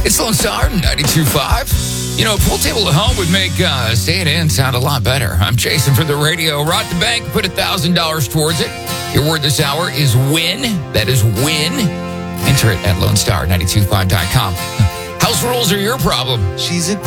It's Lone Star 92.5. You know, a pool table at home would make staying in sound a lot better. I'm Jason for the radio. Rock the bank, put $1,000 towards it. Your word this hour is win. That is win. Enter it at LoneStar925.com. House rules are your problem. She's a